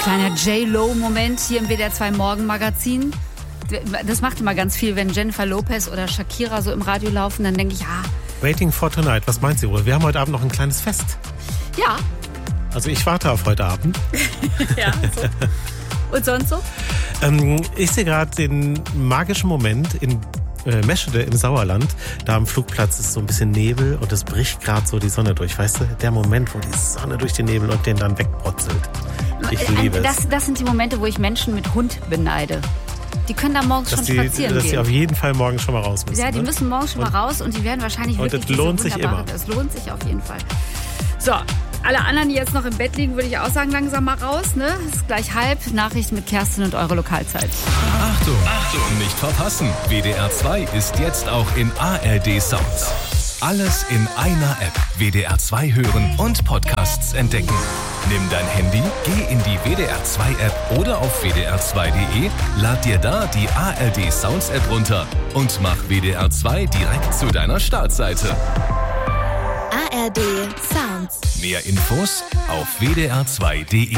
Kleiner J-Lo-Moment hier im WDR 2 Morgenmagazin. Das macht immer ganz viel, wenn Jennifer Lopez oder Shakira so im Radio laufen, dann denke ich, Waiting for Tonight, was meint sie wohl? Wir haben heute Abend noch ein kleines Fest. Ja. Also ich warte auf heute Abend. Ja, so. Und sonst so? Ich sehe gerade den magischen Moment in Meschede im Sauerland. Da am Flugplatz ist so ein bisschen Nebel und es bricht gerade so die Sonne durch. Weißt du, der Moment, wo die Sonne durch den Nebel und den dann wegbrotzelt. Ich liebe es. Das sind die Momente, wo ich Menschen mit Hund beneide. Die können da morgens schon spazieren gehen. Dass sie auf jeden Fall morgen schon mal raus müssen. Ja, die müssen morgens schon mal raus und die werden wahrscheinlich wirklich das lohnt sich immer. Das lohnt sich auf jeden Fall. So, alle anderen, die jetzt noch im Bett liegen, würde ich auch sagen, langsam mal raus. Ne? Es ist gleich 12:30. Nachrichten mit Kerstin und eure Lokalzeit. Achtung, nicht verpassen. WDR 2 ist jetzt auch in ARD Sounds. Alles in einer App. WDR 2 hören und Podcasts entdecken. Nimm dein Handy, geh in die WDR 2 App oder auf wdr2.de, lad dir da die ARD Sounds App runter und mach WDR 2 direkt zu deiner Startseite. ARD Sounds. Mehr Infos auf wdr2.de.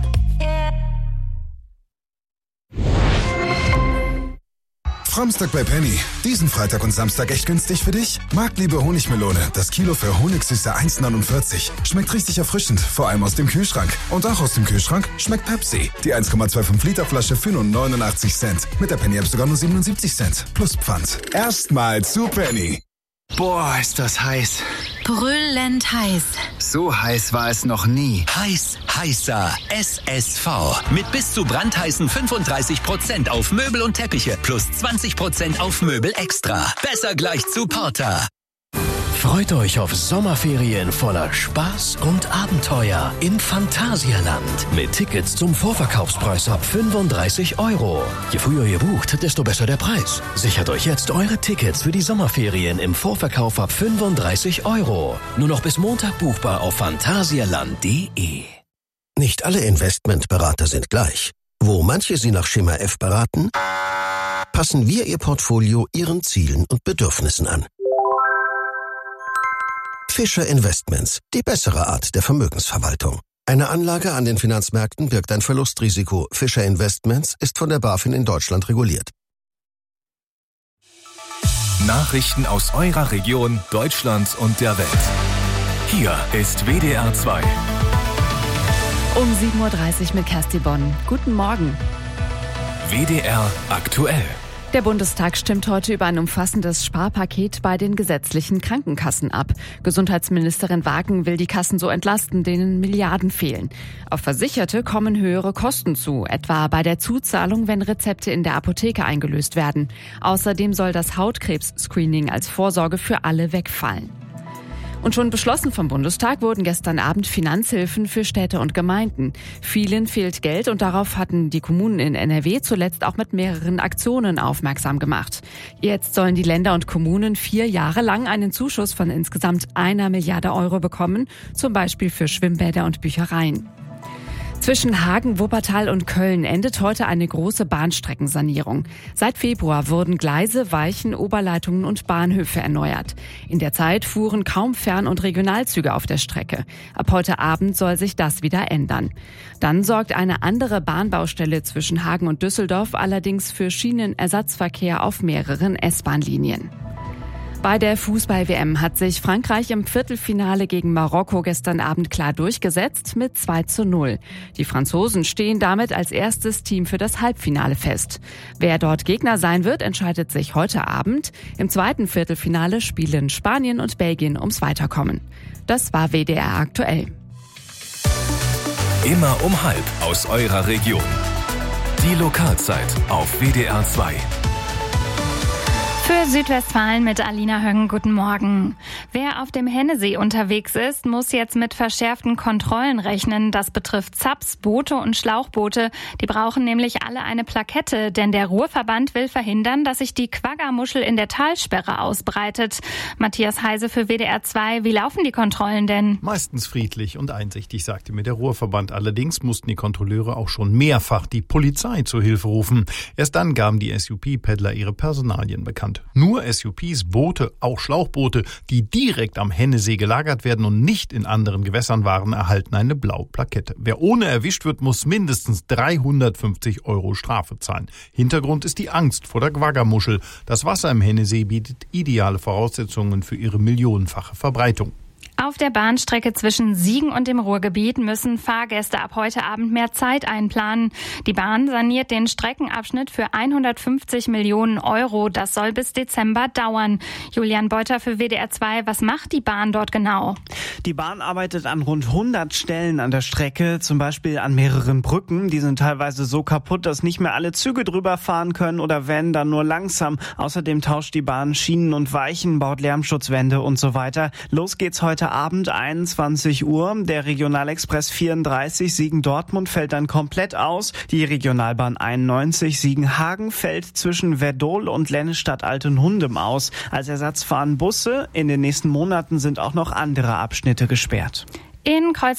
Framstag bei Penny. Diesen Freitag und Samstag echt günstig für dich? Marktliebe Honigmelone. Das Kilo für Honigsüße 1,49. Schmeckt richtig erfrischend, vor allem aus dem Kühlschrank. Und auch aus dem Kühlschrank schmeckt Pepsi. Die 1,25 Liter Flasche für nur 89 Cent. Mit der Penny App sogar nur 77 Cent. Plus Pfand. Erstmal zu Penny. Boah, ist das heiß. Brüllend heiß. So heiß war es noch nie. Heißer SSV. Mit bis zu brandheißen 35% auf Möbel und Teppiche plus 20% auf Möbel extra. Besser gleich zu Porter. Freut euch auf Sommerferien voller Spaß und Abenteuer im Phantasialand. Mit Tickets zum Vorverkaufspreis ab 35 €. Je früher ihr bucht, desto besser der Preis. Sichert euch jetzt eure Tickets für die Sommerferien im Vorverkauf ab 35 €. Nur noch bis Montag buchbar auf phantasialand.de. Nicht alle Investmentberater sind gleich. Wo manche Sie nach Schema F beraten, passen wir Ihr Portfolio Ihren Zielen und Bedürfnissen an. Fischer Investments, die bessere Art der Vermögensverwaltung. Eine Anlage an den Finanzmärkten birgt ein Verlustrisiko. Fischer Investments ist von der BaFin in Deutschland reguliert. Nachrichten aus eurer Region, Deutschland und der Welt. Hier ist WDR 2. Um 7:30 Uhr mit Kerstin Bonn. Guten Morgen. WDR aktuell. Der Bundestag stimmt heute über ein umfassendes Sparpaket bei den gesetzlichen Krankenkassen ab. Gesundheitsministerin Wagen will die Kassen so entlasten, denen Milliarden fehlen. Auf Versicherte kommen höhere Kosten zu, etwa bei der Zuzahlung, wenn Rezepte in der Apotheke eingelöst werden. Außerdem soll das Hautkrebs-Screening als Vorsorge für alle wegfallen. Und schon beschlossen vom Bundestag wurden gestern Abend Finanzhilfen für Städte und Gemeinden. Vielen fehlt Geld und darauf hatten die Kommunen in NRW zuletzt auch mit mehreren Aktionen aufmerksam gemacht. Jetzt sollen die Länder und Kommunen 4 Jahre lang einen Zuschuss von insgesamt 1 Milliarde € bekommen, zum Beispiel für Schwimmbäder und Büchereien. Zwischen Hagen, Wuppertal und Köln endet heute eine große Bahnstreckensanierung. Seit Februar wurden Gleise, Weichen, Oberleitungen und Bahnhöfe erneuert. In der Zeit fuhren kaum Fern- und Regionalzüge auf der Strecke. Ab heute Abend soll sich das wieder ändern. Dann sorgt eine andere Bahnbaustelle zwischen Hagen und Düsseldorf allerdings für Schienenersatzverkehr auf mehreren S-Bahn-Linien. Bei der Fußball-WM hat sich Frankreich im Viertelfinale gegen Marokko gestern Abend klar durchgesetzt mit 2:0. Die Franzosen stehen damit als erstes Team für das Halbfinale fest. Wer dort Gegner sein wird, entscheidet sich heute Abend. Im zweiten Viertelfinale spielen Spanien und Belgien ums Weiterkommen. Das war WDR aktuell. Immer um 12:30 aus eurer Region. Die Lokalzeit auf WDR 2. Für Südwestfalen mit Alina Höng, guten Morgen. Wer auf dem Hennesee unterwegs ist, muss jetzt mit verschärften Kontrollen rechnen. Das betrifft Zaps, Boote und Schlauchboote. Die brauchen nämlich alle eine Plakette, denn der Ruhrverband will verhindern, dass sich die Quagga-Muschel in der Talsperre ausbreitet. Matthias Heise für WDR 2, wie laufen die Kontrollen denn? Meistens friedlich und einsichtig, sagte mir der Ruhrverband. Allerdings mussten die Kontrolleure auch schon mehrfach die Polizei zur Hilfe rufen. Erst dann gaben die SUP-Peddler ihre Personalien bekannt. Hintergrund: Nur SUPs, Boote, auch Schlauchboote, die direkt am Hennesee gelagert werden und nicht in anderen Gewässern waren, erhalten eine blaue Plakette. Wer ohne erwischt wird, muss mindestens 350 € Strafe zahlen. Hintergrund ist die Angst vor der Quagga-Muschel. Das Wasser im Hennesee bietet ideale Voraussetzungen für ihre millionenfache Verbreitung. Auf der Bahnstrecke zwischen Siegen und dem Ruhrgebiet müssen Fahrgäste ab heute Abend mehr Zeit einplanen. Die Bahn saniert den Streckenabschnitt für 150 Millionen €. Das soll bis Dezember dauern. Julian Beuter für WDR 2. Was macht die Bahn dort genau? Die Bahn arbeitet an rund 100 Stellen an der Strecke, zum Beispiel an mehreren Brücken. Die sind teilweise so kaputt, dass nicht mehr alle Züge drüber fahren können oder wenn, dann nur langsam. Außerdem tauscht die Bahn Schienen und Weichen, baut Lärmschutzwände und so weiter. Los geht's heute Abend 21 Uhr. Der Regionalexpress 34 Siegen-Dortmund fällt dann komplett aus. Die Regionalbahn 91 Siegen-Hagen fällt zwischen Werdohl und Lennestadt-Altenhundem aus. Als Ersatz fahren Busse. In den nächsten Monaten sind auch noch andere Abschnitte gesperrt. In